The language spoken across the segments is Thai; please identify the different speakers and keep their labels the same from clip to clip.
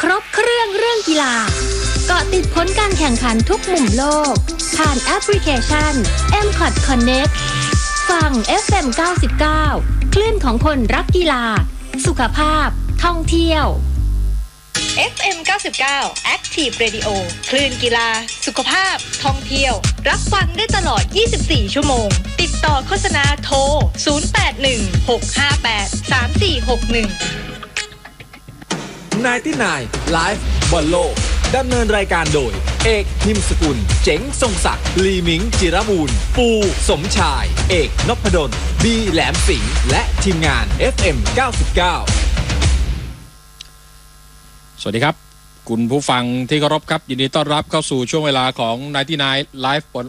Speaker 1: ครบเครื่องกีฬาเกาะติดผลการแข่งขันทุกมุมโลกผ่านแอปพลิเคชัน M-Pod Connect ฟัง FM 99 คลื่นของคนรักกีฬาสุขภาพท่องเที่ยว
Speaker 2: FM 99 Active Radio คลื่นกีฬาสุขภาพท่องเที่ยวรับฟังได้ตลอด24ชั่วโมงติดต่อโฆษณาโทร0816583461
Speaker 3: 99 Live บอลโลกดำเนินรายการโดยเอกนิมสกุลเจ๋งทรงศักดิ์ลีมิงจิรบูรณ์ปูสมชายเอกนพดลบีแหลมสิงห์และทีมงาน FM 99
Speaker 4: สวัสดีครับคุณผู้ฟังที่เคารพครับยินดีต้อนรับเข้าสู่ช่วงเวลาของ99 Live บอล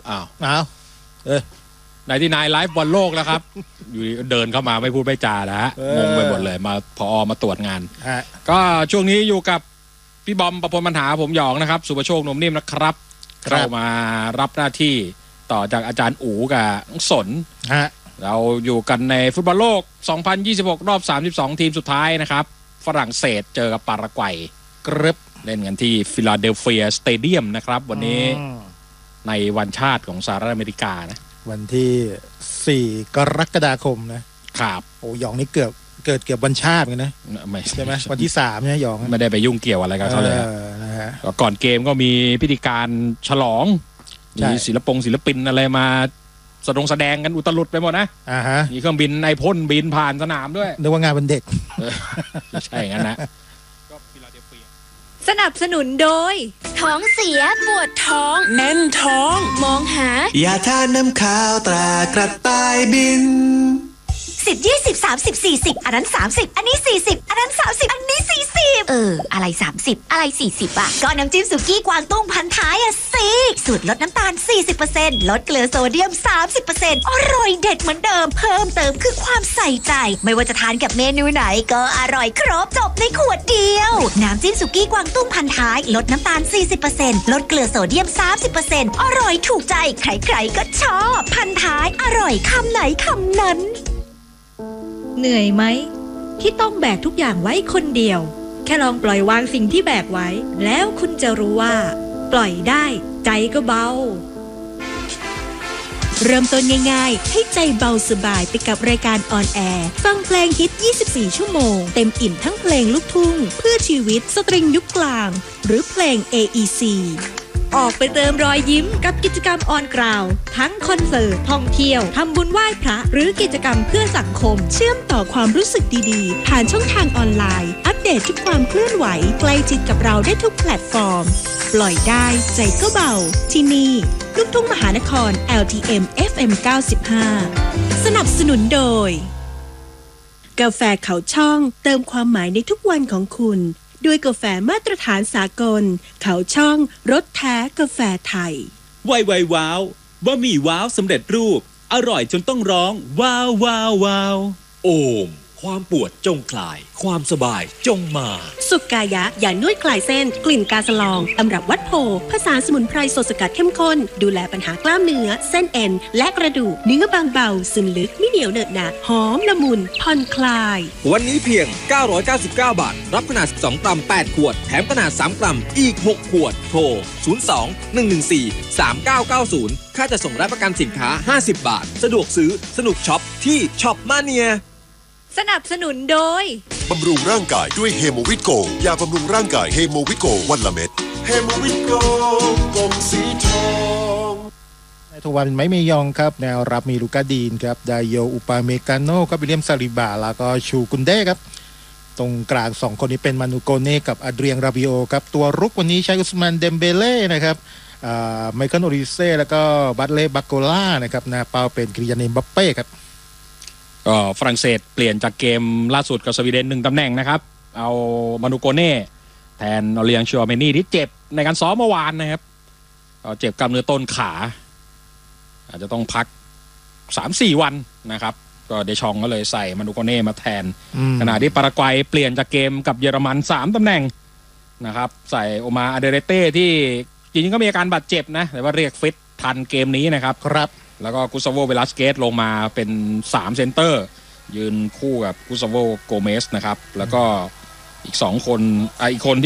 Speaker 4: 99 Live บอลโลกแล้วครับ อยู่เดินเข้ามาไม่พูดไม่จาแล้วฮะงงไปหมดเลยมาพอมาตรวจงานก็ช่วงนี้อยู่กับพี่บอมประพลปัญหาผมหยองนะครับสุภโชคหนุ่มนิ่มนะครับเข้ามารับหน้าที่ต่อจากอาจารย์อู๋กับสนเราอยู่กันในฟุตบอลโลก2026รอบ32ทีมสุดท้ายนะครับฝรั่งเศสเจอกับปารากวัยกรึบเล่นกันที่ฟิลาเดลเฟียสเตเดียมนะครับวันนี้ในวันชาติของสหรัฐอเมริกานะ
Speaker 5: วันที่4กรกฎาคมนะครับโอ้หยองนี่เกือบวันชาติกันนะใช่ไหมวันที่3เนี่ยหยอง
Speaker 4: ไม่ได้ไปยุ่งเกี่ยวอะไรกับเขาเลยก่อนเกมก็มีพิธีการฉลองมีศิลปินอะไรมาแสดงกันอุตลุดไปหมดนะมีเครื่องบินไอพ่นบินผ่านสนามด้วย
Speaker 5: นึกว่างานวันเด็ก
Speaker 4: ใช่งั้นนะ
Speaker 2: สนับสนุนโดย
Speaker 1: ท้องเสียปวดท้องแน่นท้องมองหาย
Speaker 6: าทาน้ำขาวตรากระต่ายบิน
Speaker 7: 10 20 30 40อันนั้น30อันนี้40อันนั้น30อันนี้40อะไร30อะไร40อ่ะก็น้ำจิ้มสุกี้กวางตุ้งพันท้ายอ่ะสิสูตรลดน้ำตาล 40% ลดเกลือโซเดียม 30% อร่อยเด็ดเหมือนเดิมเพิ่มเติมคือความใส่ใจไม่ว่าจะทานกับเมนูไหนก็อร่อยครบจบในขวดเดียวน้ำจิ้มสุกี้กวางตุ้งพันท้ายลดน้ำตาล 40% ลดเกลือโซเดียม 30% อร่อยถูกใจใครๆก็ชอบพันท้ายอร่อยคำไหนคำนั้น
Speaker 2: เหนื่อยไหมที่ต้องแบกทุกอย่างไว้คนเดียวแค่ลองปล่อยวางสิ่งที่แบกไว้แล้วคุณจะรู้ว่าปล่อยได้ใจก็เบา
Speaker 1: เริ่มต้นง่ายๆให้ใจเบาสบายไปกับรายการออนแอร์ฟังเพลงฮิต24ชั่วโมงเต็มอิ่มทั้งเพลงลูกทุ่งเพื่อชีวิตสตริงยุคกลางหรือเพลง AECออกไปเติมรอยยิ้มกับกิจกรรมออนกราวทั้งคอนเสิร์ตท่องเที่ยวทำบุญไหว้พระหรือกิจกรรมเพื่อสังคมเชื่อมต่อความรู้สึกดีๆผ่านช่องทางออนไลน์อัปเดตทุกความเคลื่อนไหวใกล้ชิดกับเราได้ทุกแพลตฟอร์มปล่อยได้ใจก็เบาที่นี่ลูกทุ่งมหานคร LTM FM 95สนับสนุนโดยกาแฟเขาช่องเติมความหมายในทุกวันของคุณด้วยกาแฟมาตรฐานสากลเขาช่องรสแท้กาแฟไทย
Speaker 8: ไวว้าวบะหมี่ว้าวสำเร็จรูปอร่อยจนต้องร้องว้าวว้าวว้าว
Speaker 3: โอมความปวดจงคลายความสบายจงมา
Speaker 1: สุกายะยานวดคลายเส้นกลิ่นกาสลองตำรับวัดโพผสานสมุนไพรสดสกัดเข้มข้นดูแลปัญหากล้ามเนื้อเส้นเอ็นและกระดูกเนื้อบางเบาซึมลึกไม่เหนียวเหนอะหนะหอมละมุนผ่อนคลาย
Speaker 3: วันนี้เพียง999 บาทรับขนาด12กรัม8ขวดแถมขนาด3กรัมอีก6ขวดโทร02-114-3990ค่าจะส่งรับประกันสินค้า50บาทสะดวกซื้อสนุกช็อปที่ช็อปมาเนีย
Speaker 2: สนับสนุนโดย
Speaker 9: บำรุงร่างกายด้วยเฮโมวิตโกยาบำรุงร่างกายเฮโมวิตโกวันละเม็ดเฮโมวิตโกกลมสีทอง
Speaker 5: ในทุกวันไม่มียองครับแนวรับมีลูกาดีนครับไดโยอุปาเมกาโนครับวิลเลียมซาลิบาแล้วก็ชูกุนเด้ครับตรงกลาง2คนนี้เป็นมานูโกเน่กับอเดรียงราบิโอครับตัวรุกวันนี้ใช้อุสมานเดมเบเล่นะครับไมเคิลโอริเซ่แล้วก็บัตเล่บักโกล่านะครับนาเปาเป็นกิริยาเนมบัปเป้ครับ
Speaker 4: ก็ฝรั่งเศสเปลี่ยนจากเกมล่าสุดกับสวีเดน1ตำแหน่งนะครับเอามานูโกเน่แทนออเลียงชัวเมนี่ที่เจ็บในการซ้อมเมื่อวานนะครับเจ็บกล้ามเนื้อต้นขาอาจจะต้องพัก 3-4 วันนะครับก็เดชองก็เลยใส่มานูโกเน่มาแทนขณะที่ปารากวัยเปลี่ยนจากเกมกับเยอรมัน3ตำแหน่งนะครับใส่โอมาอาเดเรเต้ที่จริงๆก็มีอาการบาดเจ็บนะแต่ว่าเรียกฟิตทันเกมนี้นะครับแล้วก็กุสซาโวเวลัสเกสลงมาเป็น3เซนเตอร์ยืนคู่กับกุสซาโวโกเมสนะครับแล้วก็อีก2คนอีกคน